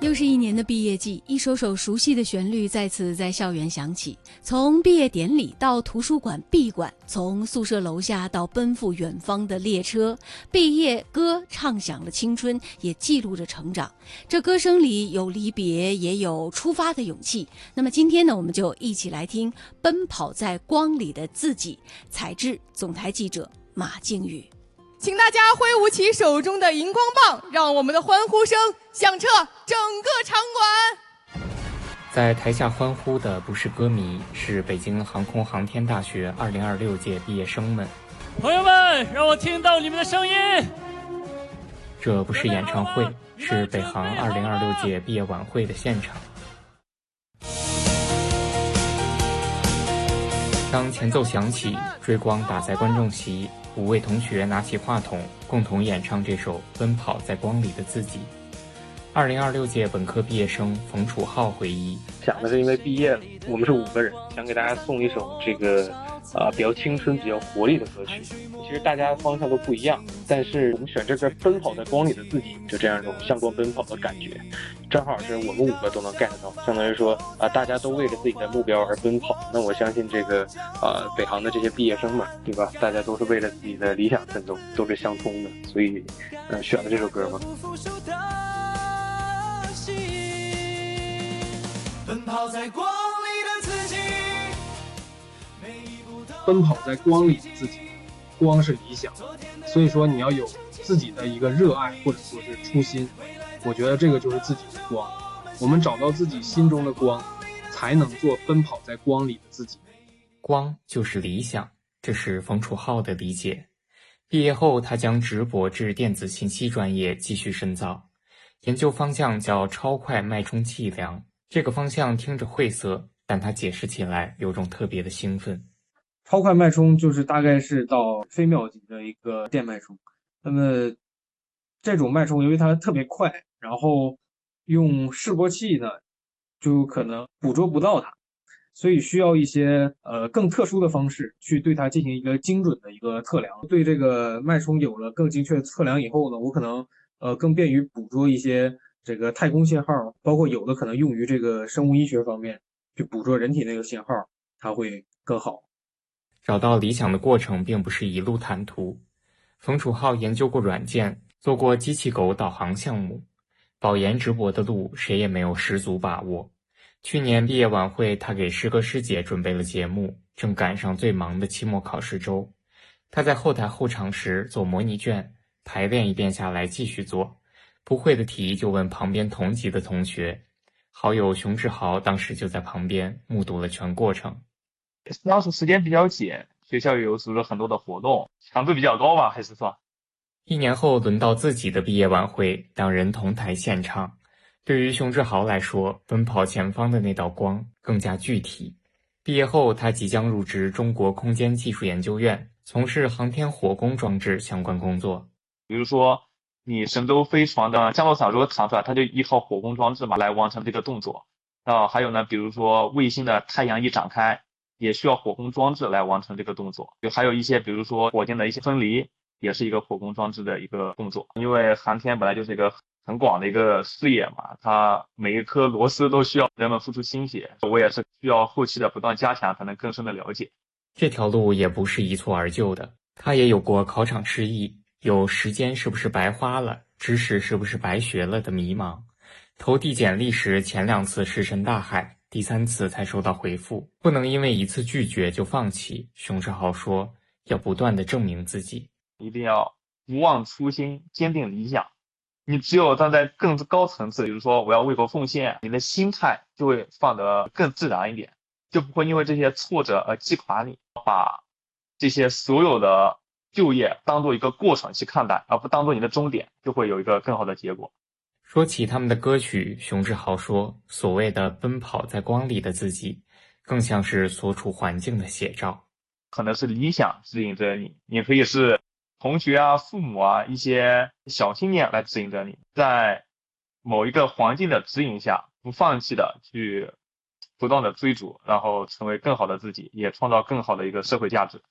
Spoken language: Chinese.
又是一年的毕业季，一首首熟悉的旋律再次在校园响起。从毕业典礼到图书馆闭馆，从宿舍楼下到奔赴远方的列车，毕业歌唱响了青春，也记录着成长。这歌声里有离别，也有出发的勇气。那么今天呢，我们就一起来听《奔跑在光里的自己》，采制总台记者马靖宇。 请大家挥舞起手中的荧光棒，让我们的欢呼声响彻整个场馆。 在台下欢呼的不是歌迷，是北京航空航天大学2026届毕业生们。 朋友们，让我听到你们的声音。 这不是演唱会，是北航2026届毕业晚会的现场。当前奏响起，追光打在观众席，5位同学拿起话筒，共同演唱这首《奔跑在光里的自己》。2026届本科毕业生冯楚浩回忆， 想的是因为毕业了，我们是5个人，想给大家送一首这个比较青春、比较活力的歌曲。其实大家方向都不一样，但是我们选这个奔跑在光里的自己，就这样一种向光奔跑的感觉，正好是我们5个都能 get 到。相当于说大家都为了自己的目标而奔跑。那我相信这个北航的这些毕业生们，对吧？大家都是为了自己的理想奋斗，都是相通的，所以选了这首歌嘛。 奔跑在光里的自己， 奔跑在光里的自己，光是理想，所以说你要有自己的一个热爱或者说是初心，我觉得这个就是自己的光。我们找到自己心中的光，才能做奔跑在光里的自己。 光就是理想，这是冯楚浩的理解。毕业后，他将直博至电子信息专业继续深造，研究方向叫超快脉冲计量。这个方向听着晦涩，但他解释起来有种特别的兴奋。 超快脉冲就是大概是到非秒级的一个电脉冲。那么这种脉冲由于它特别快，然后用示波器呢就可能捕捉不到它，所以需要一些更特殊的方式去对它进行一个精准的一个测量。对这个脉冲有了更精确的测量以后呢，我可能更便于捕捉一些这个太空信号，包括有的可能用于这个生物医学方面去捕捉人体那个信号，它会更好。 找到理想的过程并不是一路坦途。冯楚浩研究过软件，做过机器狗导航项目，保研直博的路谁也没有十足把握。去年毕业晚会，他给师哥师姐准备了节目，正赶上最忙的期末考试周。他在后台候场时做模拟卷，排练一遍下来继续做，不会的题就问旁边同级的同学。好友熊志豪当时就在旁边目睹了全过程。 当时时间比较紧，学校有组织很多的活动，强度比较高吧，还是算。 1年后轮到自己的毕业晚会，两人同台献唱。对于熊志豪来说，奔跑前方的那道光更加具体。毕业后，他即将入职中国空间技术研究院，从事航天火攻装置相关工作。 比如说你神舟飞船的降落伞如果弹出来，它就依靠火攻装置嘛来完成这个动作。还有呢，比如说卫星的太阳一展开，也需要火攻装置来完成这个动作。就还有一些比如说火箭的一些分离，也是一个火攻装置的一个动作。因为航天本来就是一个很广的一个视野嘛，它每一颗螺丝都需要人们付出心血，我也是需要后期的不断加强才能更深的了解。 这条路也不是一蹴而就的，他也有过考场失意，有时间是不是白花了，知识是不是白学了的迷茫。投递简历时前2次石沉大海，第3次才收到回复，不能因为1次拒绝就放弃。熊志豪说，要不断地证明自己， 一定要不忘初心，坚定理想。你只有站在更高层次，比如说我要为国奉献，你的心态就会放得更自然一点，就不会因为这些挫折而击垮你，把这些所有的就业当做一个过程去看待，而不当做你的终点，就会有一个更好的结果。 说起他们的歌曲，熊志豪说，所谓的奔跑在光里的自己，更像是所处环境的写照。 可能是理想指引着你，也可以是同学啊、父母啊一些小信念来指引着你，在某一个环境的指引下，不放弃的去不断的追逐，然后成为更好的自己，也创造更好的一个社会价值。